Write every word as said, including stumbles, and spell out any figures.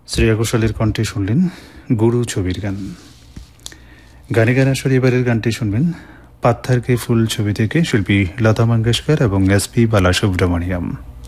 শ্রেয়া ঘোষালের কণ্ঠে শুনলেন গুরু ছবির গান। গানে গান আসর এবারের গানটি শুনবেন পাত্থার কে ফুল ছবি থেকে শিল্পী লতা মঙ্গেশকর এবং এস পি বালাসুব্রমণিয়াম।